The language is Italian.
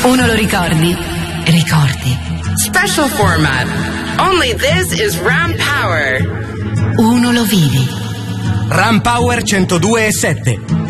Uno lo ricordi? Ricordi. Special format. Only this is Ram Power. Uno lo vivi. Ram Power 102.7.